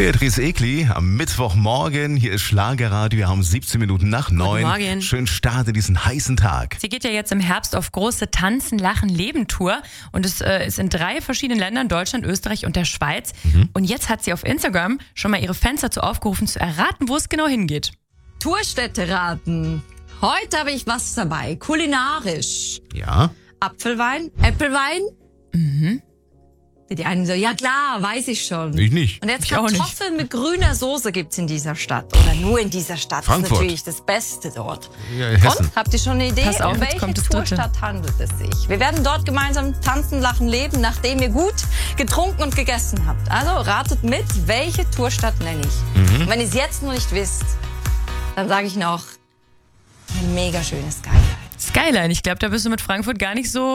Beatrice Egli am Mittwochmorgen. Hier ist Schlagerradio. Wir haben 17 Minuten nach 9. Guten Morgen. Schön Start in diesen heißen Tag. Sie geht ja jetzt im Herbst auf große Tanzen, Lachen, Leben-Tour. Und es ist in 3 verschiedenen Ländern, Deutschland, Österreich und der Schweiz. Und jetzt hat sie auf Instagram schon mal ihre Fans dazu aufgerufen, zu erraten, wo es genau hingeht. Tourstätte raten. Heute habe ich was dabei. Kulinarisch. Ja. Apfelwein, Äpfelwein. Die einen so, ja klar, weiß ich schon. Ich nicht. Und jetzt Ich auch nicht. Kartoffeln mit grüner Soße gibt's in dieser Stadt. Oder nur in dieser Stadt. Frankfurt. Das ist natürlich das Beste dort. Ja, Hessen. Und, habt ihr schon eine Idee, Pass auf, um jetzt welche kommt das Dritte. Tourstadt handelt es sich? Wir werden dort gemeinsam tanzen, lachen, leben, nachdem ihr gut getrunken und gegessen habt. Also ratet mit, welche Tourstadt nenne ich. Und wenn ihr es jetzt noch nicht wisst, dann sage ich noch, eine mega schöne Skyline. Skyline, ich glaube, da bist du mit Frankfurt gar nicht so